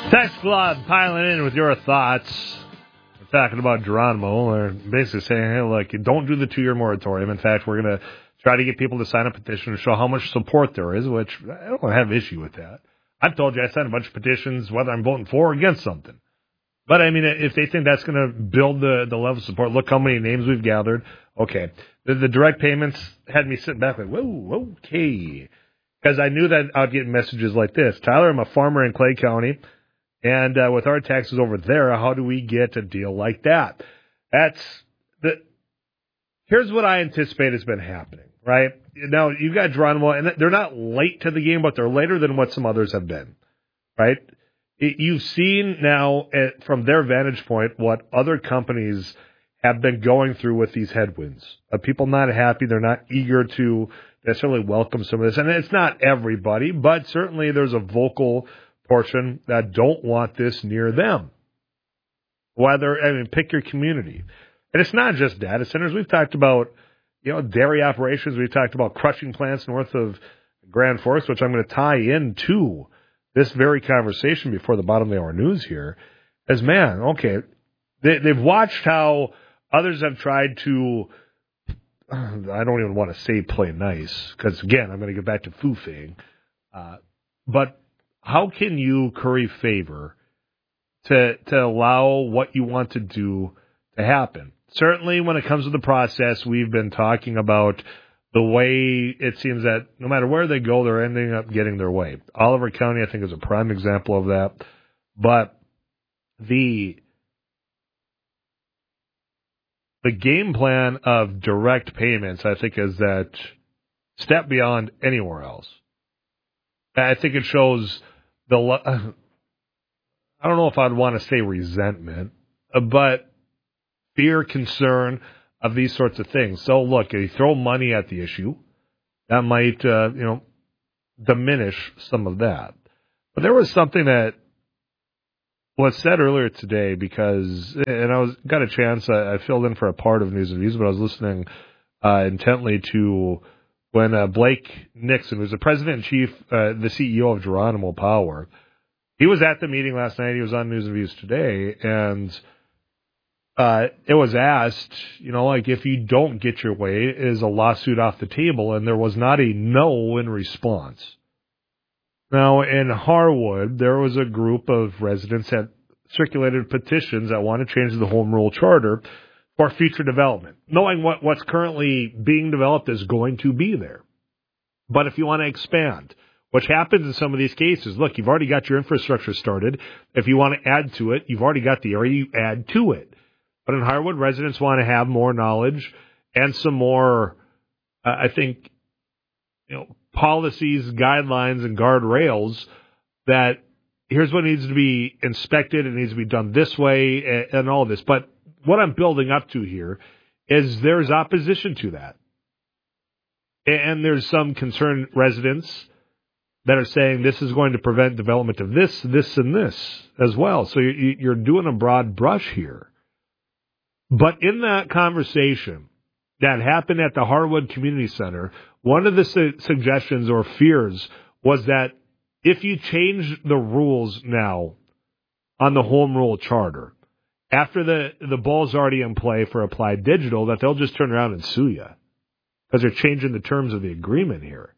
Text Club piling in with your thoughts. We're talking about Geronimo. We're basically saying, hey, look, don't do the 2-year moratorium. In fact, we're going to try to get people to sign a petition to show how much support there is, which I don't have an issue with that. I've told you I signed a bunch of petitions, whether I'm voting for or against something. But, I mean, if they think that's going to build the level of support, look how many names we've gathered. Okay. The direct payments had me sitting back like, whoa, okay. Because I knew that I'd get messages like this. Tyler, I'm a farmer in Clay County. And with our taxes over there, how do we get a deal like that? Here's what I anticipate has been happening, right? Now, you've got Geronimo, and they're not late to the game, but they're later than what some others have been, right? You've seen now, from their vantage point, what other companies have been going through with these headwinds. People not happy. They're not eager to necessarily welcome some of this. And it's not everybody, but certainly there's a vocal portion that don't want this near them. Pick your community. And it's not just data centers. We've talked about, dairy operations. We've talked about crushing plants north of Grand Forks, which I'm going to tie into this very conversation before the bottom of the hour news here. As they've watched how others have tried to, I don't even want to say play nice, because again, I'm going to get back to foofing. But how can you curry favor to allow what you want to do to happen? Certainly when it comes to the process, we've been talking about the way it seems that no matter where they go, they're ending up getting their way. Oliver County, I think, is a prime example of that. But the game plan of direct payments, I think, is that step beyond anywhere else. I think it shows I don't know if I'd want to say resentment, but fear, concern of these sorts of things. So, look, if you throw money at the issue, that might, diminish some of that. But there was something that was said earlier today and I got a chance, I filled in for a part of News and Views, but I was listening intently to when Blake Nixon, who's the president-in-chief, the CEO of Geronimo Power, he was at the meeting last night. He was on News and Views today, and it was asked, if you don't get your way, is a lawsuit off the table? And there was not a no in response. Now, in Harwood, there was a group of residents that circulated petitions that want to change the Home Rule Charter for future development, knowing what's currently being developed is going to be there. But if you want to expand, which happens in some of these cases, look, you've already got your infrastructure started. If you want to add to it, you've already got the area, you add to it. But in Harwood, residents want to have more knowledge and some more, policies, guidelines, and guardrails that here's what needs to be inspected, it needs to be done this way, and all this. But what I'm building up to here is there's opposition to that. And there's some concerned residents that are saying this is going to prevent development of this, this, and this as well. So you're doing a broad brush here. But in that conversation that happened at the Harwood Community Center, one of the suggestions or fears was that if you change the rules now on the Home Rule Charter, after the ball's already in play for Applied Digital, that they'll just turn around and sue you because they're changing the terms of the agreement here.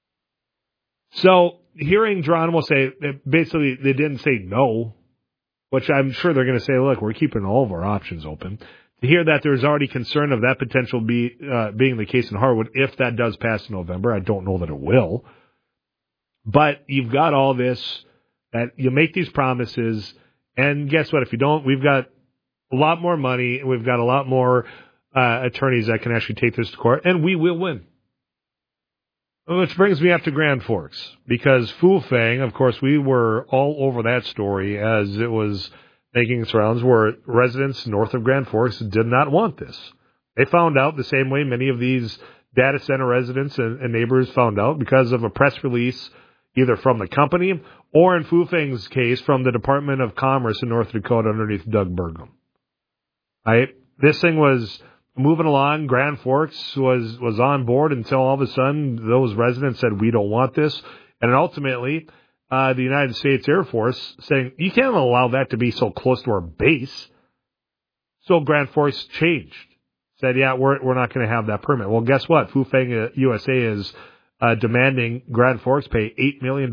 So hearing Geronimo say, basically they didn't say no, which I'm sure they're going to say, look, we're keeping all of our options open. To hear that there's already concern of that potential being the case in Harwood, if that does pass in November, I don't know that it will. But you've got all this, that you make these promises, and guess what? If you don't, we've got a lot more money, and we've got a lot more attorneys that can actually take this to court, and we will win. Which brings me up to Grand Forks, because Fufeng, of course, we were all over that story as it was making its rounds, where residents north of Grand Forks did not want this. They found out the same way many of these data center residents and neighbors found out because of a press release either from the company or, in Fufeng's case, from the Department of Commerce in North Dakota underneath Doug Burgum. Right? This thing was moving along. Grand Forks was on board until all of a sudden those residents said, we don't want this. And ultimately, the United States Air Force saying, you can't allow that to be so close to our base. So Grand Forks changed. Said, yeah, we're not going to have that permit. Well, guess what? Fufeng USA is demanding Grand Forks pay $8 million.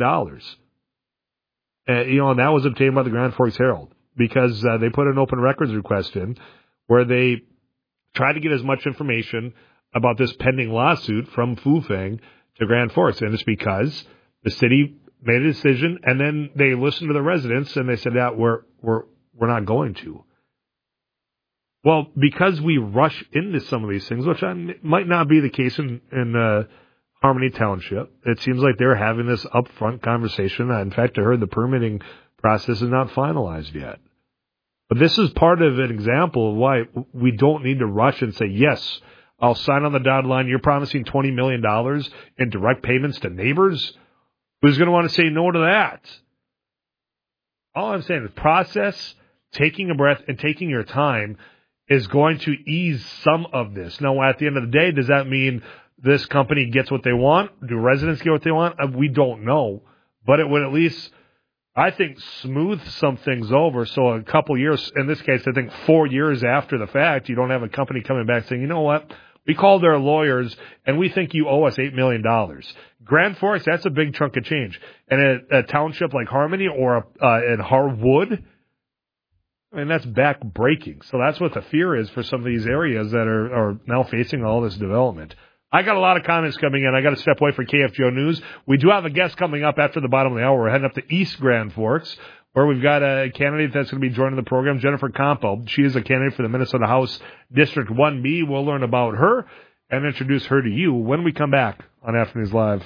And that was obtained by the Grand Forks Herald because they put an open records request in where they tried to get as much information about this pending lawsuit from Fufeng to Grand Forks. And it's because the city made a decision, and then they listened to the residents, and they said, yeah, we're not going to. Well, because we rush into some of these things, which might not be the case in Harmony Township, it seems like they're having this upfront conversation. In fact, I heard the permitting process is not finalized yet. But this is part of an example of why we don't need to rush and say, yes, I'll sign on the dotted line. You're promising $20 million in direct payments to neighbors? Who's going to want to say no to that? All I'm saying is process, taking a breath, and taking your time is going to ease some of this. Now, at the end of the day, does that mean this company gets what they want? Do residents get what they want? We don't know. But it would at least, I think, smooth some things over. So a couple years, in this case, I think 4 years after the fact, you don't have a company coming back saying, you know what? We called our lawyers, and we think you owe us $8 million. Grand Forks, that's a big chunk of change. And a township like Harmony or in Harwood, I mean, that's back-breaking. So that's what the fear is for some of these areas that are now facing all this development. I got a lot of comments coming in. I got to step away for KFGO News. We do have a guest coming up after the bottom of the hour. We're heading up to East Grand Forks, where we've got a candidate that's going to be joining the program, Jennifer Campo. She is a candidate for the Minnesota House District 1B. We'll learn about her and introduce her to you when we come back on Afternoons Live.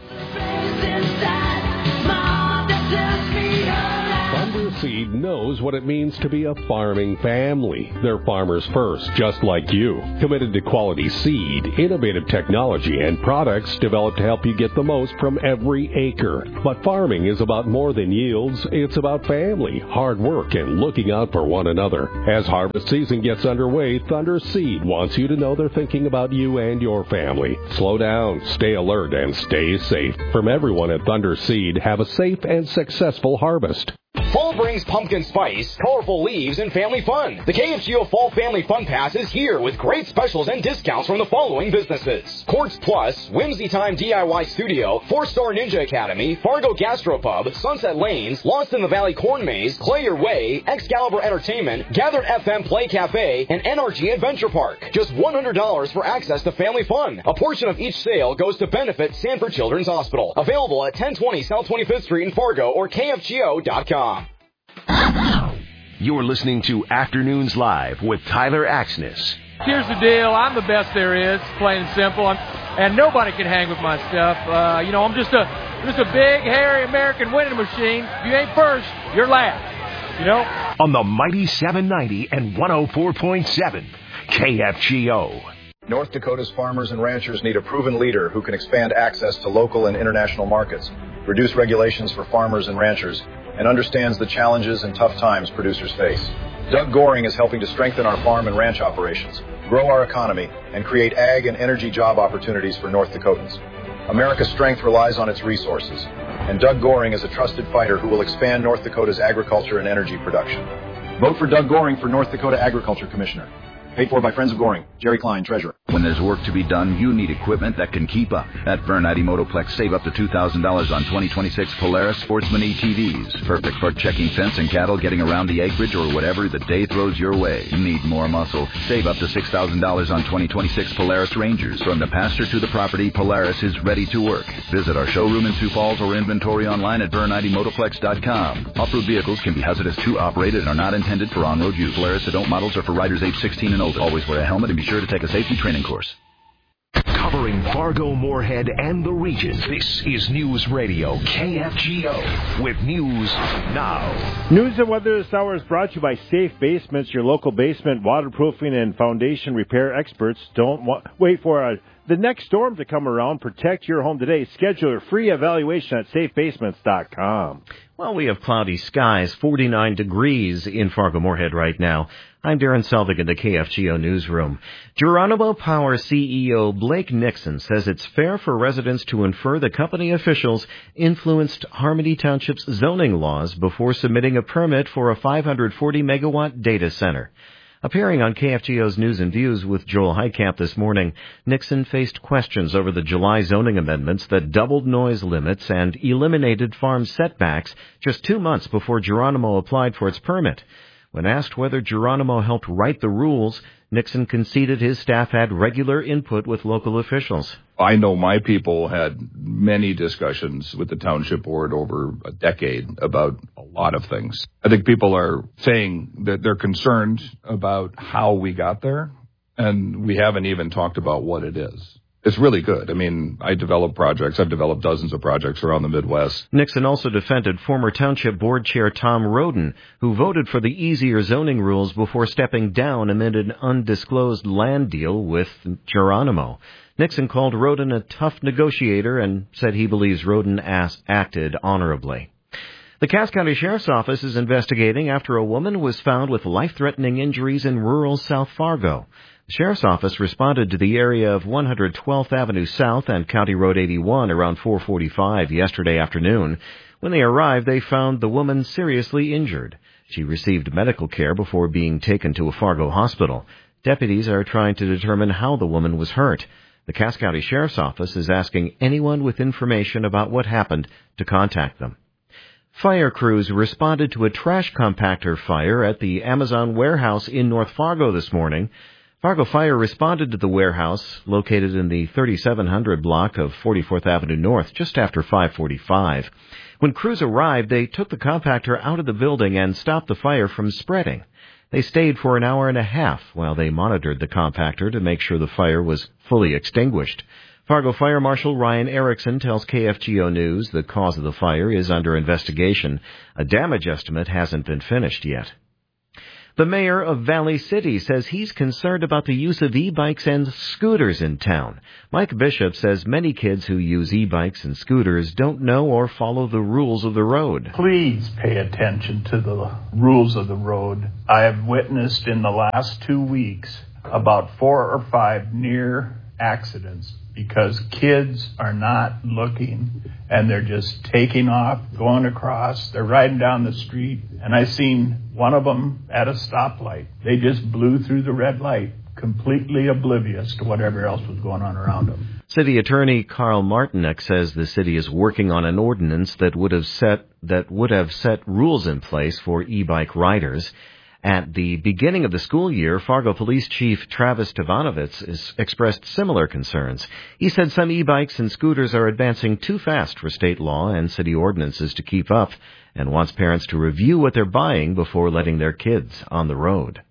Seed knows what it means to be a farming family. They're farmers first, just like you. Committed to quality seed, innovative technology, and products developed to help you get the most from every acre. But farming is about more than yields. It's about family, hard work, and looking out for one another. As harvest season gets underway, Thunder Seed wants you to know they're thinking about you and your family. Slow down, stay alert, and stay safe. From everyone at Thunder Seed, have a safe and successful harvest. Fall brings pumpkin spice, colorful leaves, and family fun. The KFGO Fall Family Fun Pass is here with great specials and discounts from the following businesses: Quartz Plus, Whimsy Time DIY Studio, 4-Star Ninja Academy, Fargo Gastropub, Sunset Lanes, Lost in the Valley Corn Maze, Play Your Way, Excalibur Entertainment, Gathered FM Play Cafe, and NRG Adventure Park. Just $100 for access to family fun. A portion of each sale goes to benefit Sanford Children's Hospital. Available at 1020 South 25th Street in Fargo or KFGO.com. You're listening to Afternoons Live with Tyler Axness. Here's the deal. I'm the best there is, plain and simple. And nobody can hang with my stuff. I'm just a big, hairy American winning machine. If you ain't first, you're last. On the mighty 790 and 104.7 KFGO. North Dakota's farmers and ranchers need a proven leader who can expand access to local and international markets, reduce regulations for farmers and ranchers, and understands the challenges and tough times producers face. Doug Goring is helping to strengthen our farm and ranch operations, grow our economy, and create ag and energy job opportunities for North Dakotans. America's strength relies on its resources, and Doug Goring is a trusted fighter who will expand North Dakota's agriculture and energy production. Vote for Doug Goring for North Dakota Agriculture Commissioner. Paid for by Friends of Goring. Jerry Klein, Treasurer. When there's work to be done, you need equipment that can keep up. At Vernite Motoplex, save up to $2,000 on 2026 Polaris Sportsman ETVs. Perfect for checking fence and cattle, getting around the acreage, or whatever the day throws your way. Need more muscle? Save up to $6,000 on 2026 Polaris Rangers. From the pasture to the property, Polaris is ready to work. Visit our showroom in Sioux Falls or inventory online at VerniteMotoplex.com. Off-road vehicles can be hazardous to operate and are not intended for on-road use. Polaris adult models are for riders age 16 and older. Always wear a helmet and be sure to take a safety training course. Covering Fargo, Moorhead, and the region, this is News Radio KFGO with News Now. News and weather this hour is brought to you by Safe Basements, your local basement waterproofing and foundation repair experts. Don't wait for a the next storm to come around. Protect your home today. Schedule your free evaluation at safebasements.com. Well, we have cloudy skies, 49 degrees in Fargo-Moorhead right now. I'm Darren Selvig in the KFGO newsroom. Geronimo Power CEO Blake Nixon says it's fair for residents to infer the company officials influenced Harmony Township's zoning laws before submitting a permit for a 540-megawatt data center. Appearing on KFGO's News and Views with Joel Heitkamp this morning, Nixon faced questions over the July zoning amendments that doubled noise limits and eliminated farm setbacks just 2 months before Geronimo applied for its permit. When asked whether Geronimo helped write the rules, Nixon conceded his staff had regular input with local officials. I know my people had many discussions with the township board over a decade about a lot of things. I think people are saying that they're concerned about how we got there, and we haven't even talked about what it is. It's really good. I mean, I develop projects. I've developed dozens of projects around the Midwest. Nixon also defended former Township Board Chair Tom Roden, who voted for the easier zoning rules before stepping down amid an undisclosed land deal with Geronimo. Nixon called Roden a tough negotiator and said he believes Roden acted honorably. The Cass County Sheriff's Office is investigating after a woman was found with life-threatening injuries in rural South Fargo. The Sheriff's Office responded to the area of 112th Avenue South and County Road 81 around 4:45 yesterday afternoon. When they arrived, they found the woman seriously injured. She received medical care before being taken to a Fargo hospital. Deputies are trying to determine how the woman was hurt. The Cass County Sheriff's Office is asking anyone with information about what happened to contact them. Fire crews responded to a trash compactor fire at the Amazon warehouse in North Fargo this morning. Fargo Fire responded to the warehouse, located in the 3700 block of 44th Avenue North, just after 5:45. When crews arrived, they took the compactor out of the building and stopped the fire from spreading. They stayed for an hour and a half while they monitored the compactor to make sure the fire was fully extinguished. Fargo Fire Marshal Ryan Erickson tells KFGO News the cause of the fire is under investigation. A damage estimate hasn't been finished yet. The mayor of Valley City says he's concerned about the use of e-bikes and scooters in town. Mike Bishop says many kids who use e-bikes and scooters don't know or follow the rules of the road. Please pay attention to the rules of the road. I have witnessed in the last 2 weeks about 4 or 5 near accidents because kids are not looking and they're just taking off, going across. They're riding down the street, and I seen one of them at a stoplight. They just blew through the red light, completely oblivious to whatever else was going on around them. City Attorney Carl Martinek says the city is working on an ordinance that would have set rules in place for e-bike riders. At the beginning of the school year, Fargo Police Chief Travis Tavanovitz has expressed similar concerns. He said some e-bikes and scooters are advancing too fast for state law and city ordinances to keep up, and wants parents to review what they're buying before letting their kids on the road.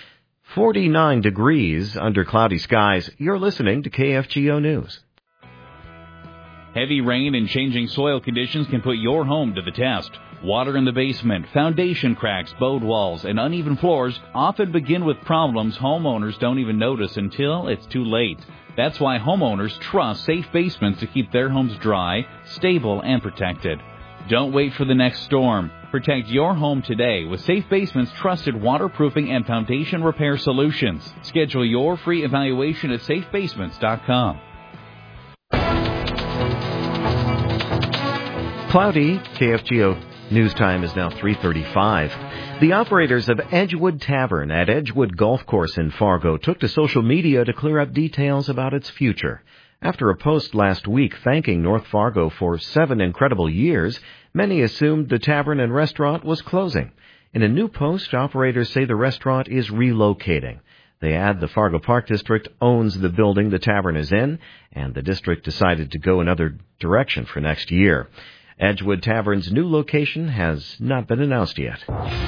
49 degrees under cloudy skies. You're listening to KFGO News. Heavy rain and changing soil conditions can put your home to the test. Water in the basement, foundation cracks, bowed walls, and uneven floors often begin with problems homeowners don't even notice until it's too late. That's why homeowners trust Safe Basements to keep their homes dry, stable, and protected. Don't wait for the next storm. Protect your home today with Safe Basements' trusted waterproofing and foundation repair solutions. Schedule your free evaluation at safebasements.com. Cloudy. KFGO News time is now 3:35. The operators of Edgewood Tavern at Edgewood Golf Course in Fargo took to social media to clear up details about its future. After a post last week thanking North Fargo for 7 incredible years, many assumed the tavern and restaurant was closing. In a new post, operators say the restaurant is relocating. They add the Fargo Park District owns the building the tavern is in, and the district decided to go another direction for next year. Edgewood Tavern's new location has not been announced yet.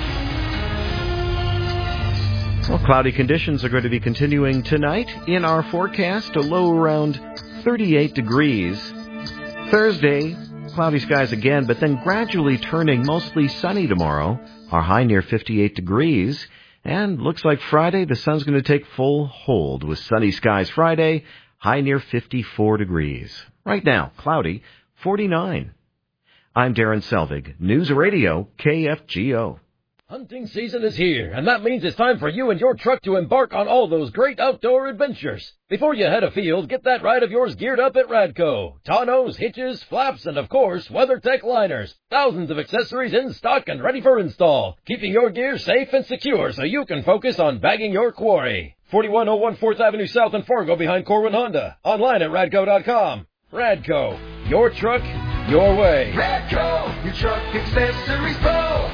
Well, cloudy conditions are going to be continuing tonight. In our forecast, a low around 38 degrees. Thursday, cloudy skies again, but then gradually turning mostly sunny tomorrow. Our high near 58 degrees. And looks like Friday, the sun's going to take full hold with sunny skies Friday, high near 54 degrees. Right now, cloudy, 49. I'm Darren Selvig, News Radio KFGO. Hunting season is here, and that means it's time for you and your truck to embark on all those great outdoor adventures. Before you head afield, get that ride of yours geared up at Radco. Tonneaus, hitches, flaps, and of course, WeatherTech liners. Thousands of accessories in stock and ready for install, keeping your gear safe and secure so you can focus on bagging your quarry. 4101 4th Avenue South in Fargo behind Corwin Honda. Online at radco.com. Radco, your truck, your way. Radco, your truck accessories pro.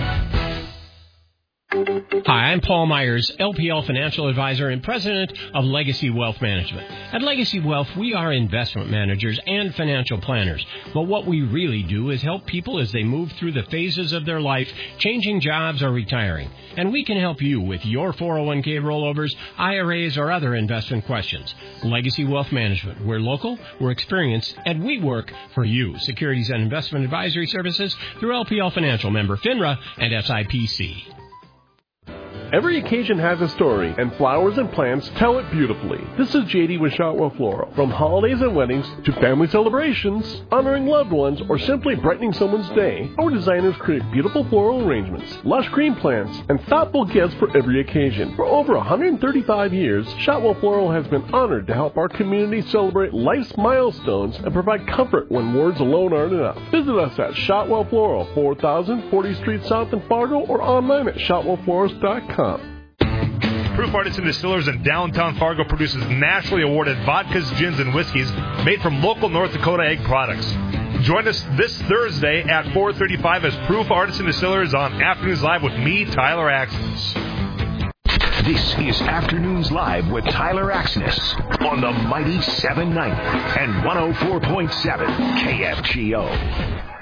Hi, I'm Paul Myers, LPL Financial Advisor and President of Legacy Wealth Management. At Legacy Wealth, we are investment managers and financial planners. But what we really do is help people as they move through the phases of their life, changing jobs or retiring. And we can help you with your 401k rollovers, IRAs, or other investment questions. Legacy Wealth Management. We're local, we're experienced, and we work for you. Securities and Investment Advisory Services through LPL Financial, member FINRA and SIPC. Every occasion has a story, and flowers and plants tell it beautifully. This is JD with Shotwell Floral. From holidays and weddings to family celebrations, honoring loved ones, or simply brightening someone's day, our designers create beautiful floral arrangements, lush green plants, and thoughtful gifts for every occasion. For over 135 years, Shotwell Floral has been honored to help our community celebrate life's milestones and provide comfort when words alone aren't enough. Visit us at Shotwell Floral, 4000 40th Street South in Fargo, or online at shotwellflorals.com. Proof Artisan Distillers in downtown Fargo produces nationally awarded vodkas, gins, and whiskeys made from local North Dakota egg products. Join us this Thursday at 4:35 as Proof Artisan Distillers on Afternoons Live with me, Tyler Axness. This is Afternoons Live with Tyler Axness on the mighty 790 and 104.7 KFGO.